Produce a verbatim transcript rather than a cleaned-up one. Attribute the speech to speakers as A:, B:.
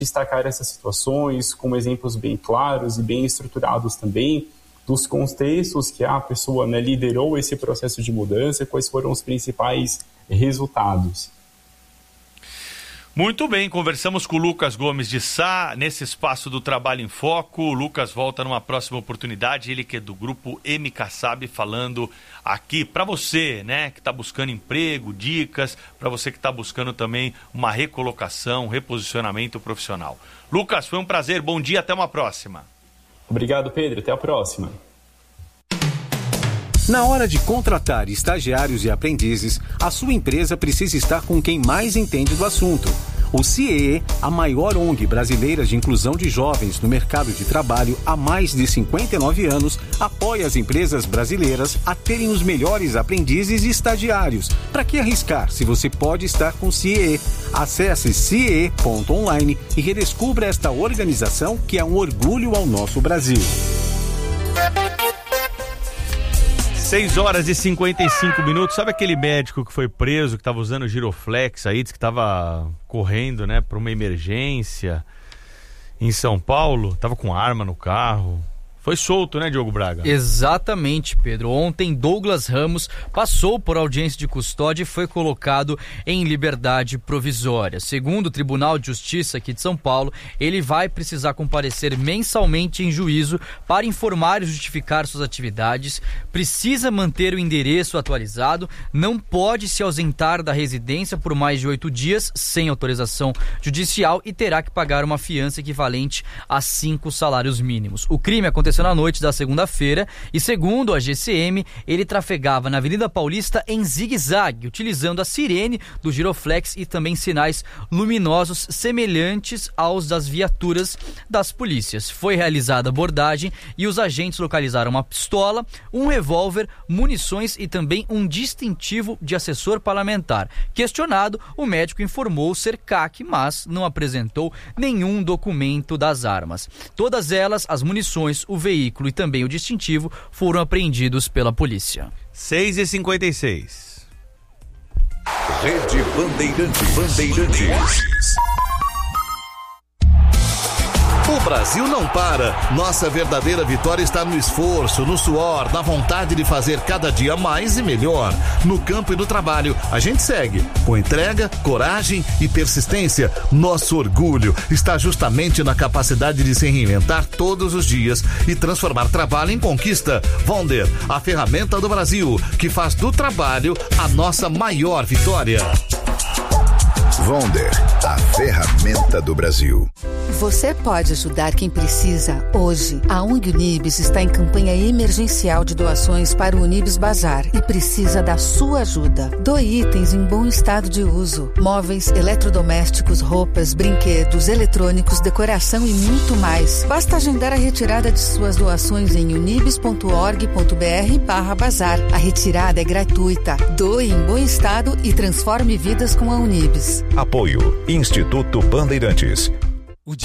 A: destacar essas situações com exemplos bem claros e bem estruturados também, dos contextos que a pessoa, né, liderou esse processo de mudança, quais foram os principais resultados.
B: Muito bem, conversamos com o Lucas Gomes de Sá, nesse espaço do Trabalho em Foco. O Lucas volta numa próxima oportunidade, ele que é do grupo M Kassab, falando aqui para você, né, que está buscando emprego, dicas, para você que está buscando também uma recolocação, reposicionamento profissional. Lucas, foi um prazer, bom dia, até uma próxima.
A: Obrigado, Pedro, até a próxima.
C: Na hora de contratar estagiários e aprendizes, a sua empresa precisa estar com quem mais entende do assunto. O C I E, a maior O N G brasileira de inclusão de jovens no mercado de trabalho há mais de cinquenta e nove anos, apoia as empresas brasileiras a terem os melhores aprendizes e estagiários. Para que arriscar se você pode estar com o C I E? Acesse C I E ponto online e redescubra esta organização que é um orgulho ao nosso Brasil.
B: seis horas e cinquenta e cinco minutos. Sabe aquele médico que foi preso, que estava usando o Giroflex aí, disse que estava correndo, né, para uma emergência em São Paulo? Tava com arma no carro. Foi solto, né, Diogo Braga?
D: Exatamente, Pedro. Ontem, Douglas Ramos passou por audiência de custódia e foi colocado em liberdade provisória. Segundo o Tribunal de Justiça aqui de São Paulo, ele vai precisar comparecer mensalmente em juízo para informar e justificar suas atividades, precisa manter o endereço atualizado, não pode se ausentar da residência por mais de oito dias sem autorização judicial e terá que pagar uma fiança equivalente a cinco salários mínimos. O crime aconteceu na noite da segunda-feira e, segundo a G C M, ele trafegava na Avenida Paulista em zigue-zague, utilizando a sirene do Giroflex e também sinais luminosos semelhantes aos das viaturas das polícias. Foi realizada a abordagem e os agentes localizaram uma pistola, um revólver, munições e também um distintivo de assessor parlamentar. Questionado, o médico informou ser C A C, mas não apresentou nenhum documento das armas. Todas elas, as munições, o veículo e também o distintivo, foram apreendidos pela polícia.
B: seis e cinquenta e seis.
E: Rede Bandeirantes. Bandeirantes. O Brasil não para. Nossa verdadeira vitória está no esforço, no suor, na vontade de fazer cada dia mais e melhor. No campo e no trabalho, a gente segue com entrega, coragem e persistência. Nosso orgulho está justamente na capacidade de se reinventar todos os dias e transformar trabalho em conquista. Vonder, a ferramenta do Brasil, que faz do trabalho a nossa maior vitória.
F: Vonder, a ferramenta do Brasil.
G: Você pode ajudar quem precisa hoje. A U N G Unibis está em campanha emergencial de doações para o Unibis Bazar e precisa da sua ajuda. Doe itens em bom estado de uso: móveis, eletrodomésticos, roupas, brinquedos, eletrônicos, decoração e muito mais. Basta agendar a retirada de suas doações em unibis ponto org ponto br barra bazar. A retirada é gratuita. Doe em bom estado e transforme vidas com a Unibis.
F: Apoio Instituto Bandeirantes.